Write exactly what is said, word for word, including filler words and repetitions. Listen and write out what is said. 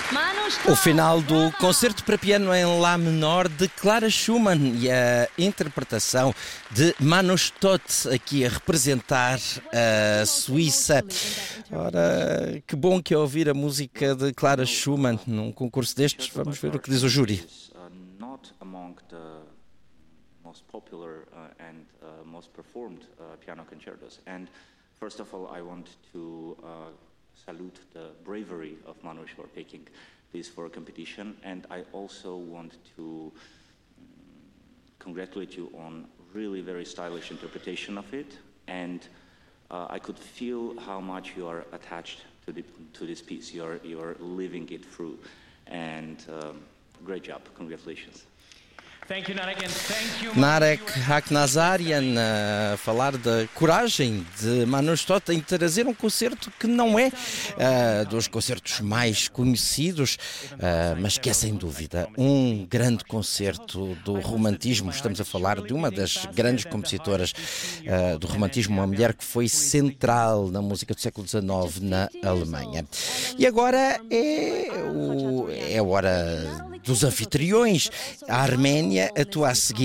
O final do concerto para piano em Lá menor de Clara Schumann e a interpretação de Manus Todt aqui a representar a Suíça. Ora, que bom que é ouvir a música de Clara Schumann num concurso destes. Vamos ver o que diz o júri. Popular uh, and uh, most performed uh, piano concertos. And first of all, I want to uh, salute the bravery of Manus for picking this for a competition, and I also want to um, congratulate you on really very stylish interpretation of it. And uh, I could feel how much you are attached to the to this piece. You are you are living it through, and um, great job. Congratulations. Thank you, Narek, and thank you, Narek Haknazarian a falar da coragem de Manus Todt em trazer um concerto que não é uh, dos concertos mais conhecidos, uh, mas que é sem dúvida um grande concerto do romantismo. Estamos a falar de uma das grandes compositoras uh, do romantismo, uma mulher que foi central na música do século dezenove na Alemanha. E agora é, o, é a hora dos anfitriões. A Arménia atua a seguir.